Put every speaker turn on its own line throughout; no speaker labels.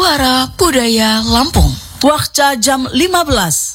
Suara Budaya Lampung.
Waktu jam 15.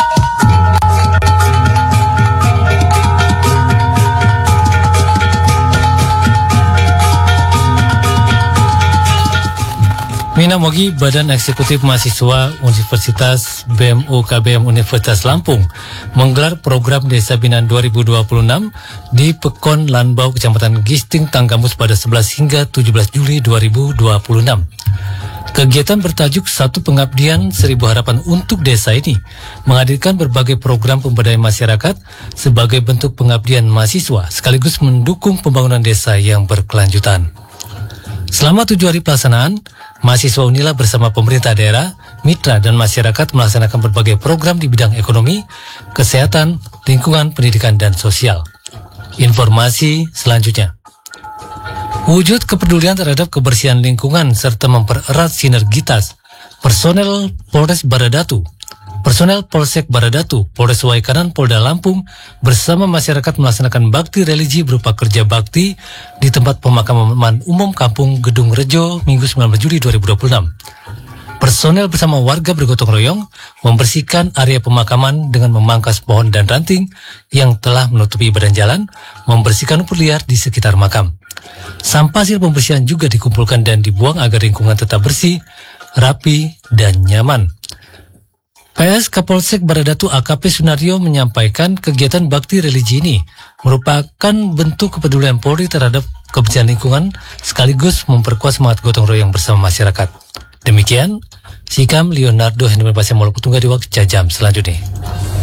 Minamogi Badan Eksekutif Mahasiswa Universitas BMUKBM Universitas Lampung menggelar program Desa Binaan 2026 di Pekon Lanbau Kecamatan Gisting Tanggamus pada 11 hingga 17 Juli 2026. Kegiatan bertajuk Satu Pengabdian Seribu Harapan untuk Desa ini menghadirkan berbagai program pemberdayaan masyarakat sebagai bentuk pengabdian mahasiswa sekaligus mendukung pembangunan desa yang berkelanjutan. Selama 7 hari pelaksanaan, mahasiswa Unila bersama pemerintah daerah, mitra dan masyarakat melaksanakan berbagai program di bidang ekonomi, kesehatan, lingkungan, pendidikan, dan sosial. Informasi selanjutnya. Wujud kepedulian terhadap kebersihan lingkungan serta mempererat sinergitas personel Polres Baradatu, personel Polsek Baradatu, Polres Waikanan, Polda Lampung bersama masyarakat melaksanakan bakti religi berupa kerja bakti di tempat pemakaman umum Kampung Gedung Rejo Minggu 19 Juli 2026. Personel bersama warga bergotong royong membersihkan area pemakaman dengan memangkas pohon dan ranting yang telah menutupi badan jalan, membersihkan rumput liar di sekitar makam. Sampah hasil pembersihan juga dikumpulkan dan dibuang agar lingkungan tetap bersih, rapi, dan nyaman. PS Kapolsek Baradatu AKP Sunario menyampaikan kegiatan bakti religi ini merupakan bentuk kepedulian Polri terhadap kebersihan lingkungan sekaligus memperkuat semangat gotong royong bersama masyarakat. Demikian, Sikam Leonardo Henry Pasya Moluku Tunggal di waktu jam selanjutnya.